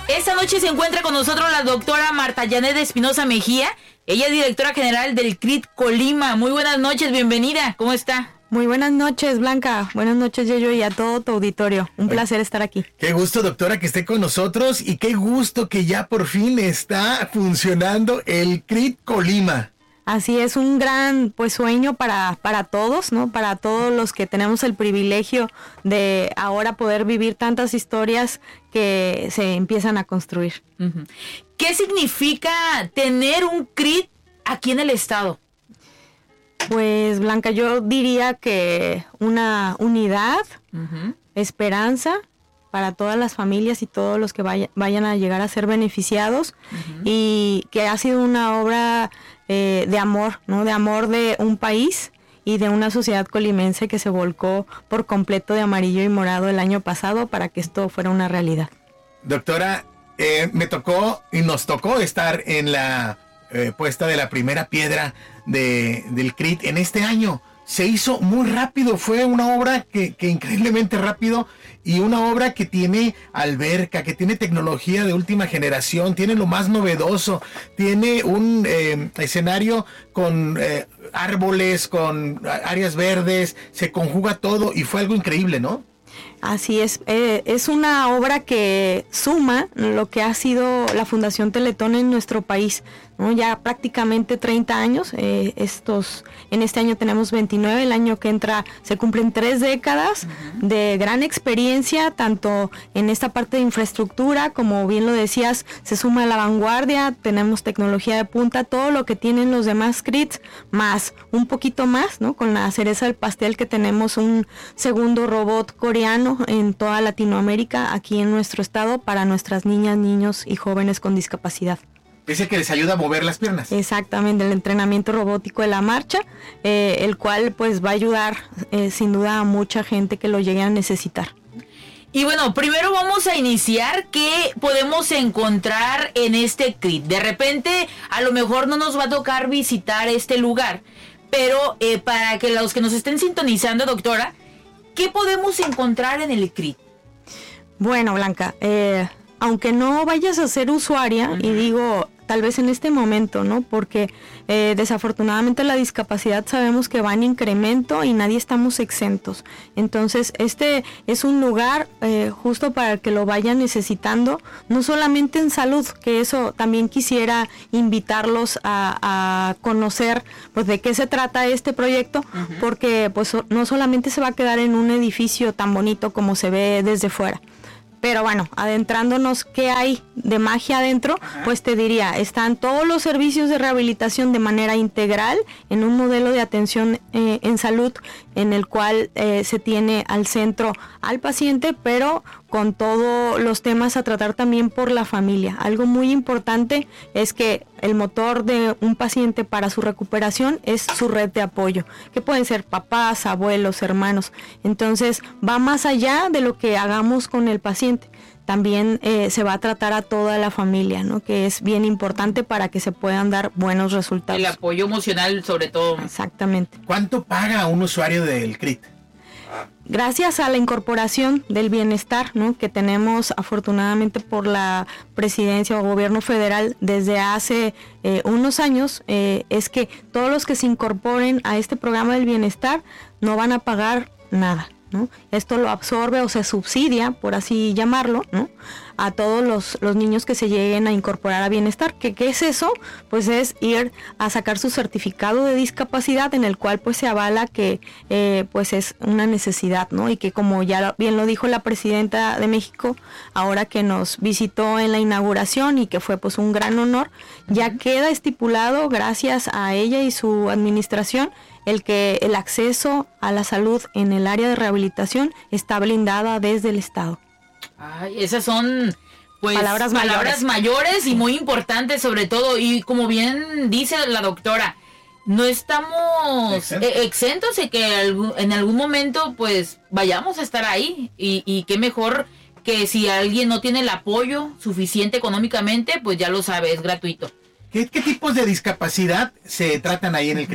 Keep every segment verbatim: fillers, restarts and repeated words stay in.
Esta noche se encuentra con nosotros la doctora Marta Janet Espinosa Mejía. Ella es directora general del C R I T Colima. Muy buenas noches, bienvenida. ¿Cómo está? Muy buenas noches, Blanca. Buenas noches, Yeyo, y a todo tu auditorio. Un Ay, placer estar aquí. Qué gusto, doctora, que esté con nosotros y qué gusto que ya por fin está funcionando el C R I T Colima. Así es, un gran pues sueño para, para todos, ¿no? Para todos los que tenemos el privilegio de ahora poder vivir tantas historias que se empiezan a construir. Uh-huh. ¿Qué significa tener un C R I T aquí en el estado? Pues, Blanca, yo diría que una unidad, uh-huh. esperanza para todas las familias y todos los que vaya, vayan a llegar a ser beneficiados, uh-huh. y que ha sido una obra eh, de amor, ¿no? De amor de un país y de una sociedad colimense que se volcó por completo de amarillo y morado el año pasado para que esto fuera una realidad. Doctora, eh, me tocó y nos tocó estar en la eh, puesta de la primera piedra de, del C R I T en este año. Se hizo muy rápido, fue una obra que, que increíblemente rápido, y una obra que tiene alberca, que tiene tecnología de última generación, tiene lo más novedoso, tiene un eh, escenario con eh, árboles, con áreas verdes, se conjuga todo y fue algo increíble, ¿no? Así es, eh, es una obra que suma lo que ha sido la Fundación Teletón en nuestro país, ¿no? Ya prácticamente treinta años, eh, estos, en este año tenemos veintinueve, el año que entra se cumplen tres décadas uh-huh. de gran experiencia, tanto en esta parte de infraestructura, como bien lo decías, se suma a la vanguardia, tenemos tecnología de punta, todo lo que tienen los demás C R I Ts, más un poquito más, ¿no? Con la cereza del pastel que tenemos un segundo robot coreano en toda Latinoamérica, aquí en nuestro estado, para nuestras niñas, niños y jóvenes con discapacidad. Ese que les ayuda a mover las piernas. Exactamente, el entrenamiento robótico de la marcha, eh, el cual pues va a ayudar eh, sin duda a mucha gente que lo llegue a necesitar. Y bueno, primero vamos a iniciar qué podemos encontrar en este C R I T. De repente, a lo mejor no nos va a tocar visitar este lugar, pero eh, para que los que nos estén sintonizando, doctora, ¿qué podemos encontrar en el C R I T? Bueno, Blanca, eh, aunque no vayas a ser usuaria, uh-huh. y digo, tal vez en este momento, ¿no? Porque eh, desafortunadamente la discapacidad sabemos que va en incremento y nadie estamos exentos. Entonces, este es un lugar eh, justo para el que lo vayan necesitando, no solamente en salud, que eso también quisiera invitarlos a, a conocer pues de qué se trata este proyecto, uh-huh. porque pues no solamente se va a quedar en un edificio tan bonito como se ve desde fuera. Pero bueno, adentrándonos qué hay de magia adentro, Ajá. pues te diría, están todos los servicios de rehabilitación de manera integral en un modelo de atención eh, en salud en el cual eh, se tiene al centro al paciente, pero con todos los temas a tratar también por la familia. Algo muy importante es que el motor de un paciente para su recuperación es su red de apoyo, que pueden ser papás, abuelos, hermanos. Entonces va más allá de lo que hagamos con el paciente. También eh, se va a tratar a toda la familia, ¿no? Que es bien importante para que se puedan dar buenos resultados. El apoyo emocional sobre todo. Exactamente. ¿Cuánto paga un usuario del C R I T? Gracias a la incorporación del bienestar, ¿no? Que tenemos afortunadamente por la presidencia o gobierno federal desde hace eh, unos años, eh, es que todos los que se incorporen a este programa del bienestar no van a pagar nada, ¿no? Esto lo absorbe o se subsidia, por así llamarlo, ¿no? A todos los, los niños que se lleguen a incorporar a bienestar. ¿Qué, qué es eso? Pues es ir a sacar su certificado de discapacidad en el cual pues se avala que eh, pues es una necesidad, ¿no? Y que como ya bien lo dijo la presidenta de México, ahora que nos visitó en la inauguración y que fue pues un gran honor, ya queda estipulado gracias a ella y su administración el que el acceso a la salud en el área de rehabilitación está blindada desde el Estado. Ay, esas son pues palabras, palabras mayores. mayores y muy importantes sobre todo, y como bien dice la doctora, no estamos ¿Exentos? Eh, exentos de que en algún momento pues vayamos a estar ahí, y, y qué mejor que si alguien no tiene el apoyo suficiente económicamente, pues ya lo sabe, es gratuito. ¿Qué, qué tipos de discapacidad se tratan ahí en el C R I T?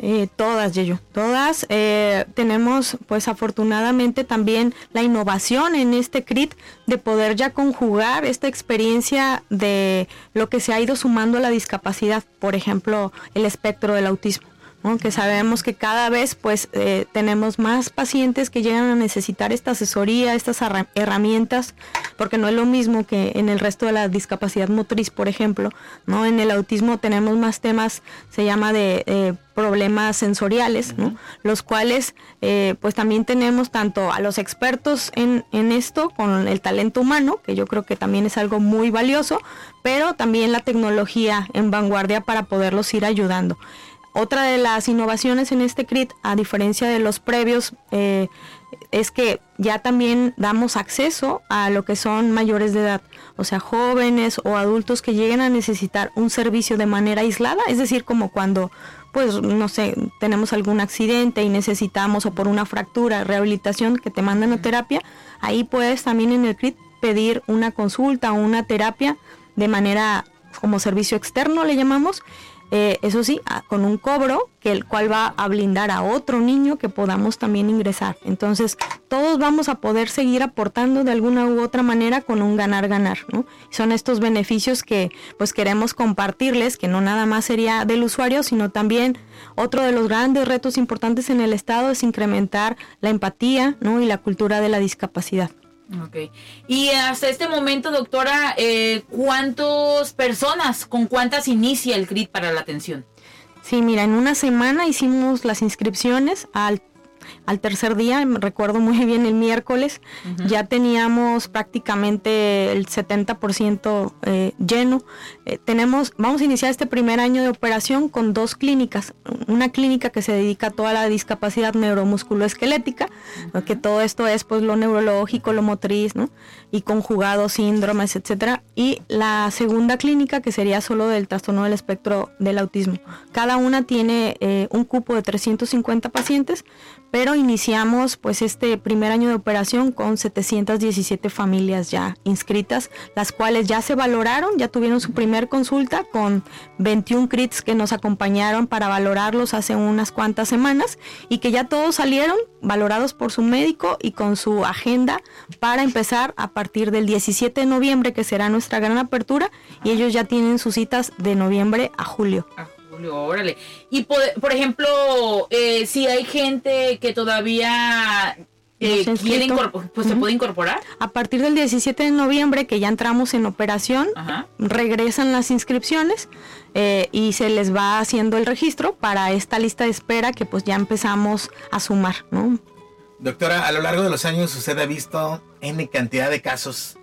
Eh, todas, Yeyo, todas. Eh, tenemos, pues afortunadamente también la innovación en este C R I T de poder ya conjugar esta experiencia de lo que se ha ido sumando a la discapacidad, por ejemplo, el espectro del autismo, ¿no? Que sabemos que cada vez pues eh, tenemos más pacientes que llegan a necesitar esta asesoría, estas herramientas, porque no es lo mismo que en el resto de la discapacidad motriz, por ejemplo, ¿no? En el autismo tenemos más temas, se llama de eh, problemas sensoriales, ¿no? Los cuales eh, pues también tenemos tanto a los expertos en, en esto, con el talento humano, que yo creo que también es algo muy valioso, pero también la tecnología en vanguardia para poderlos ir ayudando. Otra de las innovaciones en este C R I T, a diferencia de los previos, eh, es que ya también damos acceso a lo que son mayores de edad, o sea, jóvenes o adultos que lleguen a necesitar un servicio de manera aislada, es decir, como cuando, pues, no sé, tenemos algún accidente y necesitamos, o por una fractura, rehabilitación, que te mandan a terapia, ahí puedes también en el C R I T pedir una consulta o una terapia de manera como servicio externo, le llamamos. Eh, eso sí, a, con un cobro que el cual va a blindar a otro niño que podamos también ingresar. Entonces, todos vamos a poder seguir aportando de alguna u otra manera con un ganar-ganar, ¿no? Son estos beneficios que pues queremos compartirles, que no nada más sería del usuario, sino también otro de los grandes retos importantes en el Estado es incrementar la empatía, ¿no? Y la cultura de la discapacidad. Ok. Y hasta este momento, doctora, eh, ¿cuántas personas, con cuántas inicia el C R I T para la atención? Sí, mira, en una semana hicimos las inscripciones al al tercer día, me recuerdo muy bien el miércoles, uh-huh. ya teníamos prácticamente el setenta por ciento eh, lleno. Eh, tenemos, vamos a iniciar este primer año de operación con dos clínicas. Una clínica que se dedica a toda la discapacidad neuromusculoesquelética, uh-huh. que todo esto es pues lo neurológico, lo motriz, ¿no? Y conjugado, síndromes, etcétera. Y la segunda clínica que sería solo del trastorno del espectro del autismo. Cada una tiene eh, un cupo de trescientos cincuenta pacientes, pero iniciamos pues este primer año de operación con setecientas diecisiete familias ya inscritas, las cuales ya se valoraron, ya tuvieron su primer consulta con veintiún C R I Ts que nos acompañaron para valorarlos hace unas cuantas semanas y que ya todos salieron valorados por su médico y con su agenda para empezar a partir del diecisiete de noviembre, que será nuestra gran apertura, y ellos ya tienen sus citas de noviembre a julio. Órale. Y por, por ejemplo, eh, si hay gente que todavía eh, no quiere incorporar, pues uh-huh. se puede incorporar. A partir del diecisiete de noviembre, que ya entramos en operación, uh-huh. regresan las inscripciones eh, y se les va haciendo el registro para esta lista de espera que pues ya empezamos a sumar, ¿no? Doctora, a lo largo de los años usted ha visto N cantidad de casos,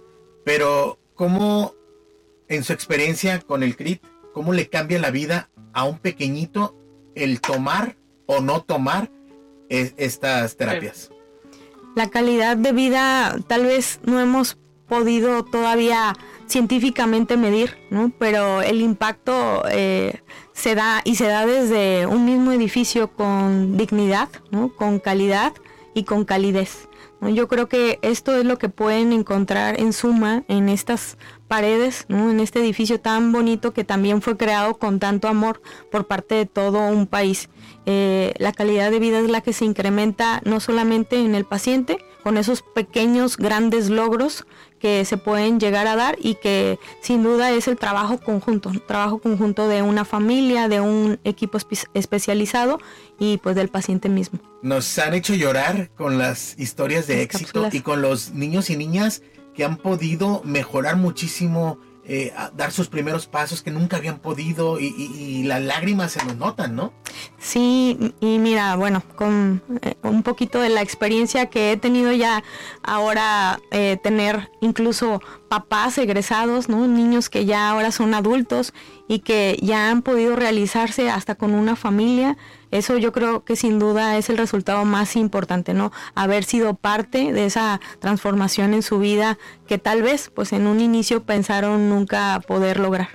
pero ¿cómo en su experiencia con el C R I T, cómo le cambia la vida a un pequeñito el tomar o no tomar es, estas terapias? La calidad de vida tal vez no hemos podido todavía científicamente medir, ¿no? Pero el impacto eh, se da y se da desde un mismo edificio con dignidad, ¿no? Con calidad y con calidez, ¿no? Yo creo que esto es lo que pueden encontrar en suma en estas paredes, ¿no? En este edificio tan bonito que también fue creado con tanto amor por parte de todo un país. Eh, la calidad de vida es la que se incrementa no solamente en el paciente, con esos pequeños, grandes logros que se pueden llegar a dar y que sin duda es el trabajo conjunto, trabajo conjunto de una familia, de un equipo espe- especializado y pues del paciente mismo. Nos han hecho llorar con las historias de las éxito cápsulas. Y con los niños y niñas que han podido mejorar muchísimo, eh, dar sus primeros pasos que nunca habían podido y, y, y las lágrimas se nos notan, ¿no? Sí, y mira, bueno, con eh, un poquito de la experiencia que he tenido ya ahora, eh, tener incluso papás egresados, ¿no? Niños que ya ahora son adultos y que ya han podido realizarse hasta con una familia. Eso yo creo que sin duda es el resultado más importante, ¿no? Haber sido parte de esa transformación en su vida que tal vez, pues en un inicio pensaron nunca poder lograr.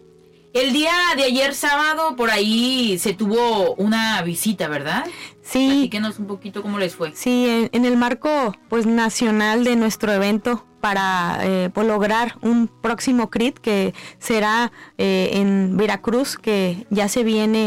El día de ayer sábado por ahí se tuvo una visita, ¿verdad? Sí. Platíquenos un poquito cómo les fue. Sí, en, en el marco pues nacional de nuestro evento para eh, pues, lograr un próximo C R I T que será eh, en Veracruz, que ya se viene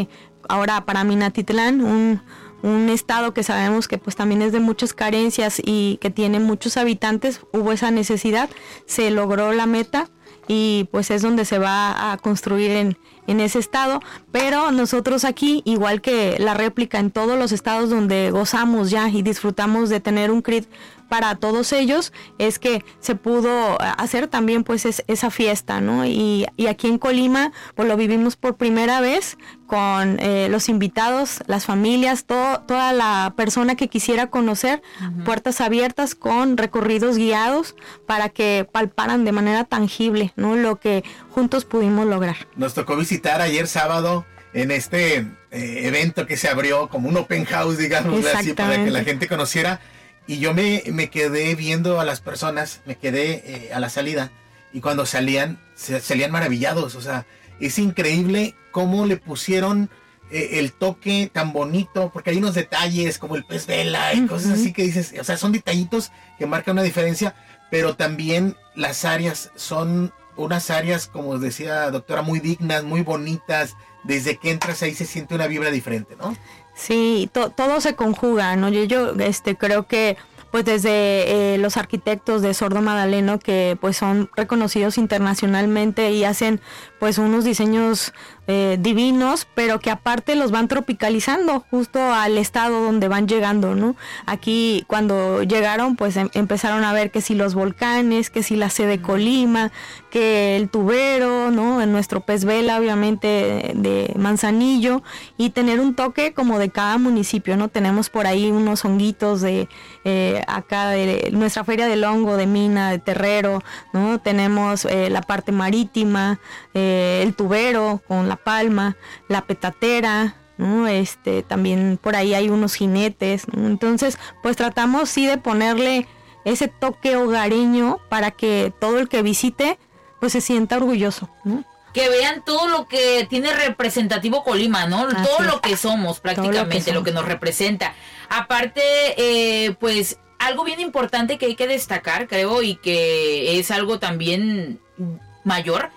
ahora para Minatitlán, un, un estado que sabemos que pues también es de muchas carencias y que tiene muchos habitantes, hubo esa necesidad, se logró la meta y pues es donde se va a construir en, en ese estado, pero nosotros aquí, igual que la réplica en todos los estados donde gozamos ya y disfrutamos de tener un C R I T para todos ellos, es que se pudo hacer también pues es, esa fiesta, ¿no? Y, y aquí en Colima pues lo vivimos por primera vez con eh, los invitados, las familias, todo, toda la persona que quisiera conocer, uh-huh. puertas abiertas con recorridos guiados para que palparan de manera tangible, ¿no? Lo que juntos pudimos lograr. Nos tocó visitar ayer sábado en este eh, evento que se abrió como un open house, digamos así, para que la gente conociera. Y yo me, me quedé viendo a las personas, me quedé eh, a la salida, y cuando salían, se, salían maravillados. O sea, es increíble cómo le pusieron eh, el toque tan bonito, porque hay unos detalles como el pez vela y uh-huh. cosas así que dices, o sea, son detallitos que marcan una diferencia, pero también las áreas son unas áreas, como decía doctora, muy dignas, muy bonitas. Desde que entras ahí se siente una vibra diferente, ¿no? Sí, to, todo se conjuga, ¿no? Yo, yo este, creo que pues desde eh, los arquitectos de Sordo Madaleno, que pues son reconocidos internacionalmente y hacen pues unos diseños eh, divinos, pero que aparte los van tropicalizando justo al estado donde van llegando, ¿no? Aquí cuando llegaron pues em- empezaron a ver que si los volcanes, que si la sede Colima, que el tubero, ¿no? En nuestro pez vela obviamente de, de Manzanillo, y tener un toque como de cada municipio, ¿no? Tenemos por ahí unos honguitos de eh, acá de nuestra feria del hongo, de Mina, de Terrero, ¿no? Tenemos eh, la parte marítima, eh, el tubero con la palma, la petatera, ¿no? Este, también por ahí hay unos jinetes, ¿no? Entonces, pues tratamos sí de ponerle ese toque hogareño para que todo el que visite, pues se sienta orgulloso, ¿no? Que vean todo lo que tiene representativo Colima, ¿no? Así todo es. Lo que somos prácticamente, lo que, somos. Lo que nos representa. Aparte, eh, pues algo bien importante que hay que destacar, creo, y que es algo también mayor,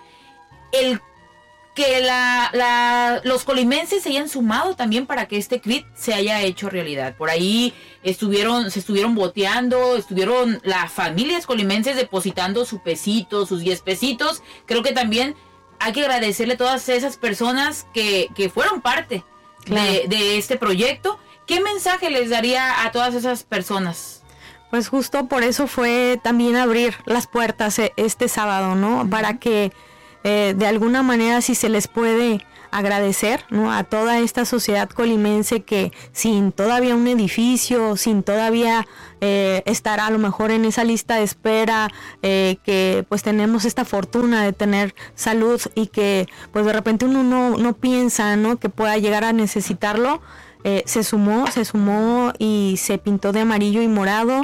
el que la, la, los colimenses se hayan sumado también para que este C R I T se haya hecho realidad. Por ahí estuvieron, se estuvieron boteando, estuvieron las familias colimenses depositando su pesito, sus diez pesitos. Creo que también hay que agradecerle a todas esas personas que, que fueron parte claro. de, de este proyecto. ¿Qué mensaje les daría a todas esas personas? Pues justo por eso fue también abrir las puertas este sábado, ¿no? Uh-huh. Para que eh, de alguna manera si se les puede agradecer, ¿no? A toda esta sociedad colimense que sin todavía un edificio, sin todavía eh, estar a lo mejor en esa lista de espera, eh, que pues tenemos esta fortuna de tener salud y que pues de repente uno no, no piensa, ¿no? Que pueda llegar a necesitarlo. Eh, se sumó, se sumó y se pintó de amarillo y morado,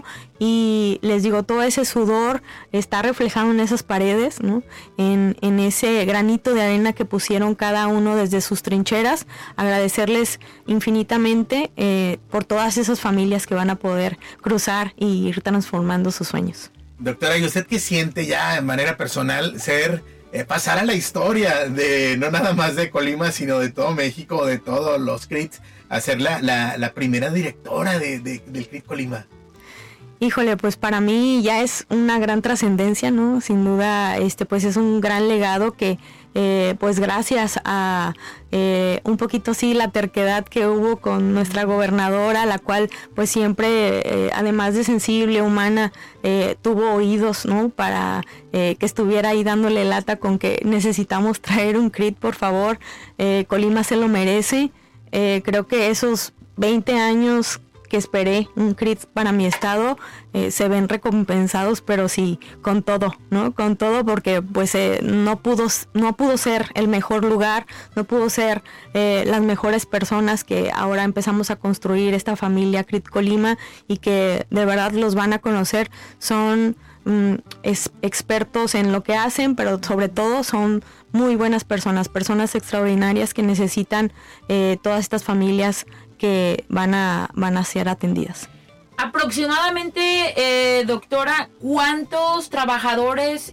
y les digo, todo ese sudor está reflejado en esas paredes, ¿no? En, en ese granito de arena que pusieron cada uno desde sus trincheras. Agradecerles infinitamente eh, por todas esas familias que van a poder cruzar y ir transformando sus sueños. Doctora, ¿y usted qué siente ya de manera personal ser, eh, pasar a la historia de no nada más de Colima, sino de todo México, de todos los C R I Ts, a ser la, la, la primera directora de, de, del C R I T Colima? Híjole, pues para mí ya es una gran trascendencia, ¿no? Sin duda, este, pues es un gran legado que, eh, pues gracias a eh, un poquito sí la terquedad que hubo con nuestra gobernadora, la cual pues siempre, eh, además de sensible, humana, eh, tuvo oídos, ¿no? Para eh, que estuviera ahí dándole lata con que necesitamos traer un C R I T, por favor. Eh, Colima se lo merece. Eh, creo que esos veinte años que esperé un C R I T para mi estado eh, se ven recompensados, pero sí con todo, ¿no? Con todo, porque pues eh, no pudo no pudo ser el mejor lugar, no pudo ser eh, las mejores personas que ahora empezamos a construir esta familia C R I T Colima, y que de verdad los van a conocer. Son mm, es, expertos en lo que hacen, pero sobre todo son muy buenas personas, personas extraordinarias que necesitan eh, todas estas familias que van a, van a ser atendidas. Aproximadamente, eh, doctora, ¿cuántos trabajadores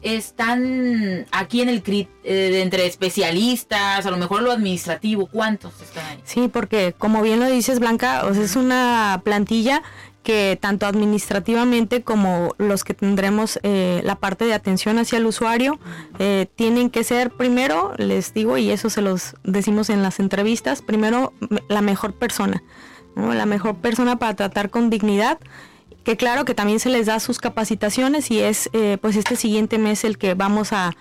están aquí en el C R I T? Eh, entre especialistas, a lo mejor lo administrativo, ¿cuántos están ahí? Sí, porque como bien lo dices, Blanca, o sea, es una plantilla que tanto administrativamente como los que tendremos eh, la parte de atención hacia el usuario, eh, tienen que ser primero, les digo, y eso se los decimos en las entrevistas, primero la mejor persona, ¿no? La mejor persona para tratar con dignidad, que claro que también se les da sus capacitaciones y es eh, pues este siguiente mes el que vamos a,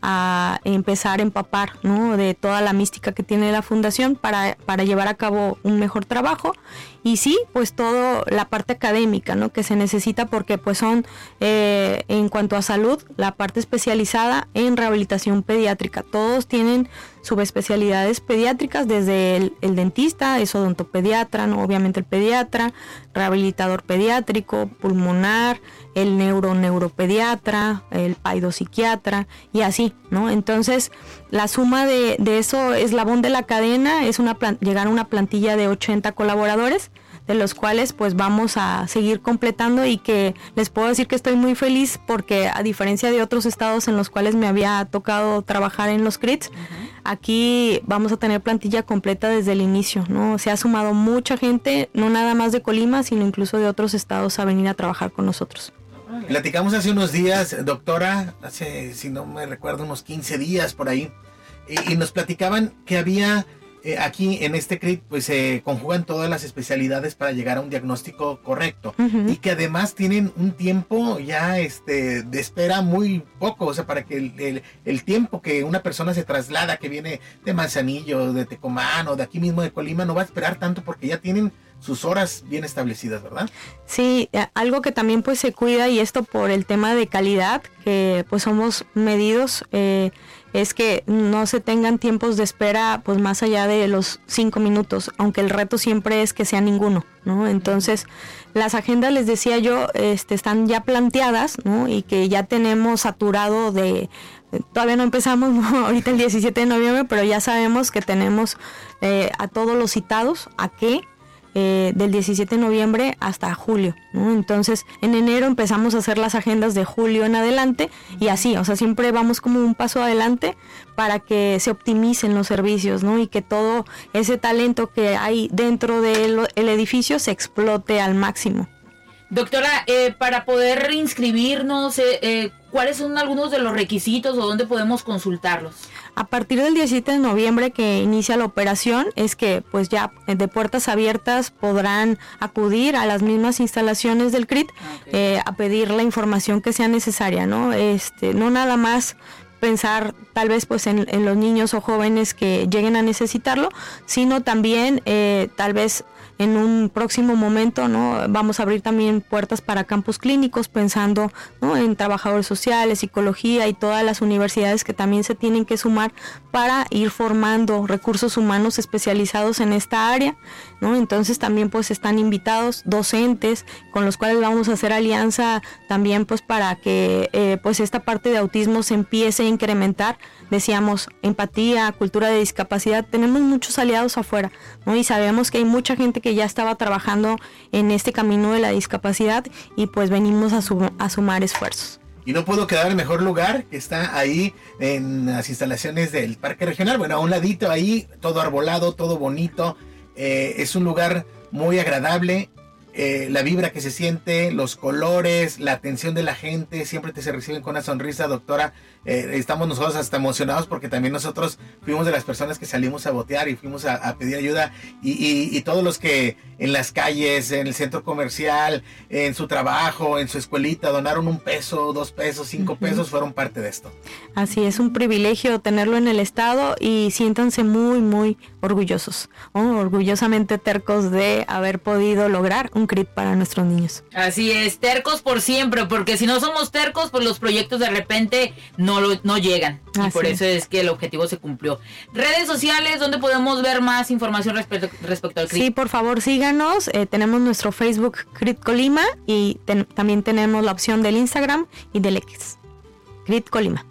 a empezar a empapar, ¿no? De toda la mística que tiene la fundación para, para llevar a cabo un mejor trabajo. Y sí, pues todo la parte académica, ¿no? Que se necesita porque pues son, eh, en cuanto a salud, la parte especializada en rehabilitación pediátrica. Todos tienen subespecialidades pediátricas, desde el, el dentista, es odontopediatra, ¿no? Obviamente el pediatra, rehabilitador pediátrico, pulmonar, el neuro neuropediatra, el paidopsiquiatra y así, ¿no? Entonces, la suma de, de eso, eslabón de la cadena, es una plan- llegar a una plantilla de ochenta colaboradores, de los cuales pues vamos a seguir completando, y que les puedo decir que estoy muy feliz porque, a diferencia de otros estados en los cuales me había tocado trabajar en los C R I Ts, uh-huh. Aquí vamos a tener plantilla completa desde el inicio, ¿no? Se ha sumado mucha gente, no nada más de Colima, sino incluso de otros estados a venir a trabajar con nosotros. Platicamos hace unos días, doctora, hace, si no me recuerdo, unos quince días por ahí, y, y nos platicaban que había eh, aquí en este C R I T, pues se eh, conjugan todas las especialidades para llegar a un diagnóstico correcto, uh-huh. y que además tienen un tiempo ya este de espera muy poco, o sea, para que el, el, el tiempo que una persona se traslada, que viene de Manzanillo, de Tecomán o de aquí mismo de Colima, no va a esperar tanto porque ya tienen sus horas bien establecidas, ¿verdad? Sí, algo que también pues se cuida, y esto por el tema de calidad, que pues somos medidos, eh, es que no se tengan tiempos de espera pues más allá de los cinco minutos, aunque el reto siempre es que sea ninguno, ¿no? Entonces, las agendas, les decía yo, este, están ya planteadas, ¿no? Y que ya tenemos saturado de... Todavía no empezamos, ¿no? Ahorita el diecisiete de noviembre, pero ya sabemos que tenemos eh, a todos los citados, ¿a qué? Eh, del diecisiete de noviembre hasta julio, ¿no? Entonces en enero empezamos a hacer las agendas de julio en adelante, y así, o sea, siempre vamos como un paso adelante para que se optimicen los servicios, ¿no? Y que todo ese talento que hay dentro del el edificio se explote al máximo. Doctora, eh, para poder inscribirnos, eh, eh, ¿cuáles son algunos de los requisitos o dónde podemos consultarlos? A partir del diecisiete de noviembre que inicia la operación, es que pues ya de puertas abiertas podrán acudir a las mismas instalaciones del C R I T, okay. eh, a pedir la información que sea necesaria, ¿no? Este, no nada más pensar tal vez pues en, en los niños o jóvenes que lleguen a necesitarlo, sino también eh, tal vez en un próximo momento, ¿no? Vamos a abrir también puertas para campus clínicos, pensando, ¿no? En trabajadores sociales, psicología y todas las universidades que también se tienen que sumar para ir formando recursos humanos especializados en esta área, ¿no? Entonces también pues están invitados docentes con los cuales vamos a hacer alianza también pues para que eh, pues esta parte de autismo se empiece a incrementar. Decíamos, empatía, cultura de discapacidad, tenemos muchos aliados afuera, ¿no? Y sabemos que hay mucha gente que ya estaba trabajando en este camino de la discapacidad, y pues venimos a, sum- a sumar esfuerzos. Y no puedo quedar en mejor lugar, que está ahí en las instalaciones del Parque Regional, bueno, a un ladito ahí, todo arbolado, todo bonito, eh, es un lugar muy agradable. Eh, la vibra que se siente, los colores, la atención de la gente, siempre te se reciben con una sonrisa, doctora. Eh, estamos nosotros hasta emocionados porque también nosotros fuimos de las personas que salimos a botear y fuimos a, a pedir ayuda, y, y, y todos los que en las calles, en el centro comercial, en su trabajo, en su escuelita, donaron un peso, dos pesos, cinco uh-huh. pesos, fueron parte de esto. Así es, un privilegio tenerlo en el estado, y siéntanse muy, muy orgullosos, ¿no? Orgullosamente tercos de haber podido lograr un C R I T para nuestros niños. Así es, tercos por siempre, porque si no somos tercos, pues los proyectos de repente no lo, no llegan. Así y por eso es que el objetivo se cumplió. Redes sociales, ¿dónde podemos ver más información respecto, respecto al C R I T? Sí, por favor, síganos. Eh, tenemos nuestro Facebook C R I T Colima, y ten, también tenemos la opción del Instagram y del X. C R I T Colima.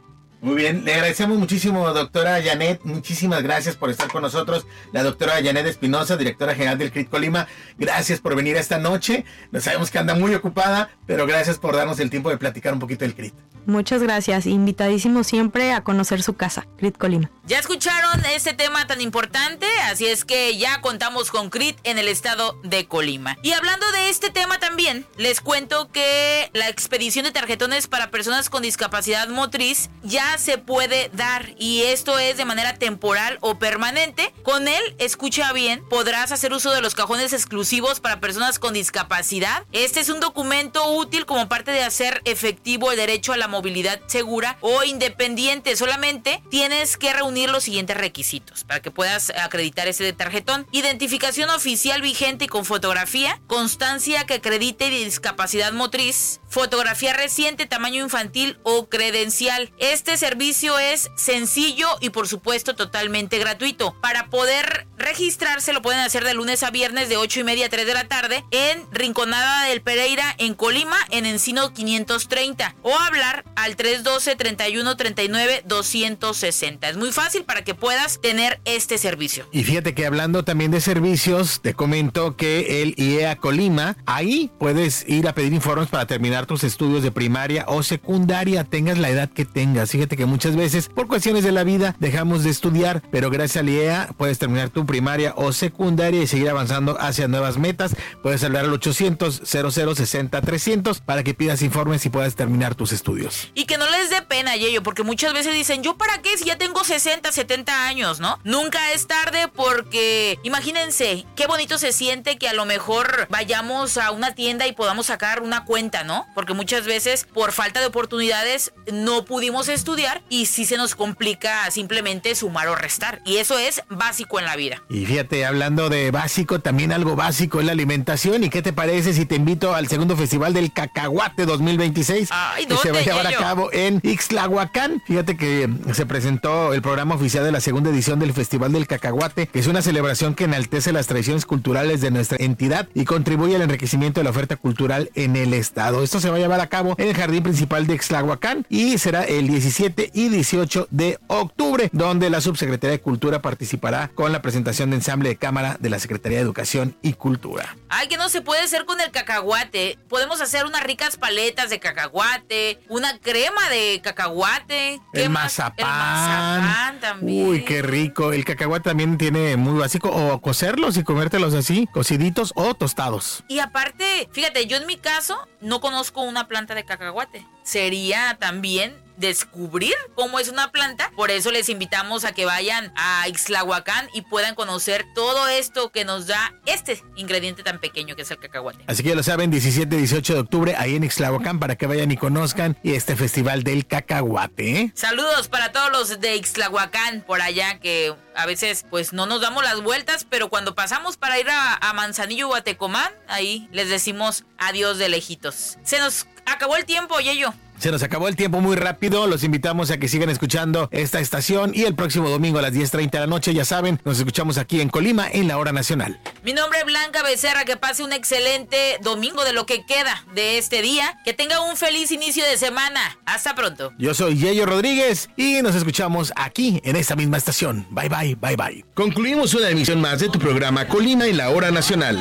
Muy bien, le agradecemos muchísimo, doctora Janet, muchísimas gracias por estar con nosotros. La doctora Janet Espinosa, directora general del C R I T Colima, gracias por venir esta noche. Nos sabemos que anda muy ocupada, pero gracias por darnos el tiempo de platicar un poquito del C R I T. Muchas gracias, invitadísimo siempre a conocer su casa, C R I T Colima. Ya escucharon este tema tan importante, así es que ya contamos con C R I T en el estado de Colima. Y hablando de este tema también, les cuento que la expedición de tarjetones para personas con discapacidad motriz ya se puede dar, y esto es de manera temporal o permanente. Con él, escucha bien, podrás hacer uso de los cajones exclusivos para personas con discapacidad. Este es un documento útil como parte de hacer efectivo el derecho a la movilidad segura o independiente. Solamente tienes que reunir los siguientes requisitos para que puedas acreditar ese tarjetón: identificación oficial vigente y con fotografía, constancia que acredite discapacidad motriz, fotografía reciente, tamaño infantil o credencial. Este servicio es sencillo y por supuesto totalmente gratuito. Para poder registrarse lo pueden hacer de lunes a viernes de ocho y media a tres de la tarde en Rinconada del Pereira en Colima, en Encino quinientos treinta, o hablar al tres uno dos, tres uno tres nueve, dos seis cero. Es muy fácil para que puedas tener este servicio. Y fíjate que hablando también de servicios, te comento que el I E A Colima, ahí puedes ir a pedir informes para terminar tus estudios de primaria o secundaria, tengas la edad que tengas. Fíjate que muchas veces por cuestiones de la vida dejamos de estudiar, pero gracias al I E A puedes terminar tu primaria o secundaria y seguir avanzando hacia nuevas metas. Puedes hablar al ochocientos, cero cero, sesenta, trescientos para que pidas informes y puedas terminar tus estudios. Y que no les dé pena, Yeyo, porque muchas veces dicen, ¿yo para qué si ya tengo sesenta, setenta años, no? Nunca es tarde, porque imagínense qué bonito se siente que a lo mejor vayamos a una tienda y podamos sacar una cuenta, ¿no? Porque muchas veces por falta de oportunidades no pudimos estudiar y sí se nos complica simplemente sumar o restar, y eso es básico en la vida. Y fíjate, hablando de básico, también algo básico es la alimentación. ¿Y qué te parece si te invito al segundo festival del cacahuate dos mil veintiséis? Ay, que se va a llevar a cabo en Ixtlahuacán. Fíjate que se presentó el programa oficial de la segunda edición del Festival del Cacahuate, que es una celebración que enaltece las tradiciones culturales de nuestra entidad y contribuye al enriquecimiento de la oferta cultural en el estado. Esto se va a llevar a cabo en el jardín principal de Ixtlahuacán y será el diecisiete y dieciocho de octubre, donde la Subsecretaría de Cultura participará con la presentación de ensamble de cámara de la Secretaría de Educación y Cultura. Ay, que no se puede hacer con el cacahuate. Podemos hacer unas ricas paletas de cacahuate, una crema de cacahuate. El mazapán. El mazapán también. Uy, qué rico. El cacahuate también tiene muy básico, o cocerlos y comértelos así, cociditos o tostados. Y aparte, fíjate, yo en mi caso no conozco una planta de cacahuate. Sería también descubrir cómo es una planta. Por eso les invitamos a que vayan a Ixtlahuacán y puedan conocer todo esto que nos da este ingrediente tan pequeño que es el cacahuate. Así que ya lo saben, diecisiete y dieciocho de octubre ahí en Ixtlahuacán, para que vayan y conozcan y este festival del cacahuate, ¿eh? Saludos para todos los de Ixtlahuacán por allá, que a veces pues no nos damos las vueltas, pero cuando pasamos para ir a, a Manzanillo o a Tecomán, ahí les decimos adiós de lejitos. Se nos acabó el tiempo, Yeyo. Se nos acabó el tiempo muy rápido. Los invitamos a que sigan escuchando esta estación, y el próximo domingo a las diez treinta de la noche, ya saben, nos escuchamos aquí en Colima en la Hora Nacional. Mi nombre es Blanca Becerra. Que pase un excelente domingo de lo que queda de este día. Que tenga un feliz inicio de semana. Hasta pronto. Yo soy Yeyo Rodríguez y nos escuchamos aquí en esta misma estación. Bye bye, bye bye. Concluimos una emisión más de tu programa Colima en la Hora Nacional.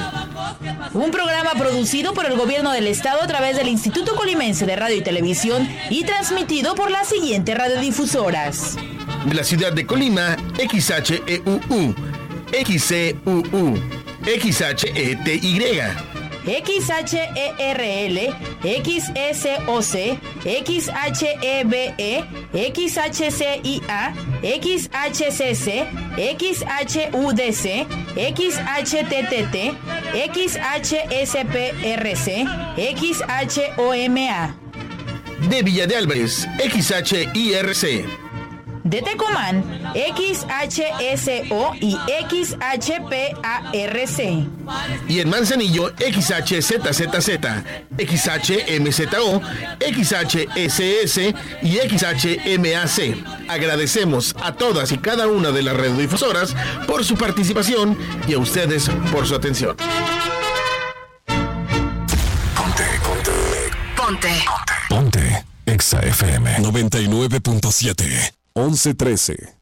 Un programa producido por el gobierno del estado a través del Instituto Colimense de Radio y Televisión y transmitido por las siguientes radiodifusoras. De la ciudad de Colima, X H E U U, X C U U, X H E T Y, X H E R L, X S O C, X H E B E, X H C I A, X H C C, X H U D C, X H T T T, X H S P R C, X H O M A. De Villa de Álvarez, X H I R C. De Tecomán, X H S O y X H P A R C. Y en Manzanillo, X H Z Z Z, X H M Z O, X H S S y X H M A C. Agradecemos a todas y cada una de las radiodifusoras por su participación y a ustedes por su atención. Ponte, ponte, ponte, ponte, ponte. Exa F M noventa y nueve punto siete, once trece.